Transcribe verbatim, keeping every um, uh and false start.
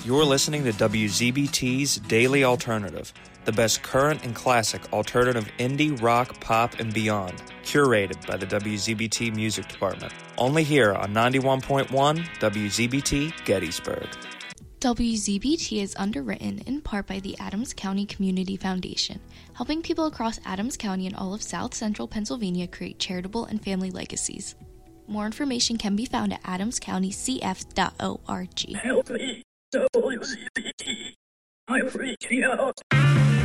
You're listening to W Z B T's Daily Alternative, the best current and classic alternative indie, rock, pop, and beyond, curated by the W Z B T Music Department. Only here on ninety-one point one W Z B T Gettysburg. W Z B T is underwritten in part by the Adams County Community Foundation, helping people across Adams County and all of South Central Pennsylvania create charitable and family legacies. More information can be found at adams county c f dot org. Help me, W Z B T. I'm freaking out.